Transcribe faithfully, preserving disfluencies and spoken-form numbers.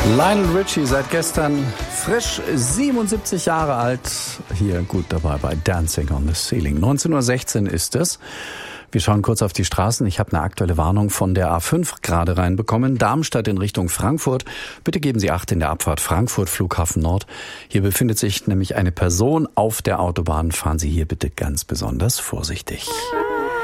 Lionel Richie, seit gestern frisch siebenundsiebzig Jahre alt, hier gut dabei bei Dancing on the Ceiling. neunzehn Uhr sechzehn ist es. Wir schauen kurz auf die Straßen. Ich habe eine aktuelle Warnung von der A fünf gerade reinbekommen. Darmstadt in Richtung Frankfurt. Bitte geben Sie Acht in der Abfahrt Frankfurt, Flughafen Nord. Hier befindet sich nämlich eine Person auf der Autobahn. Fahren Sie hier bitte ganz besonders vorsichtig.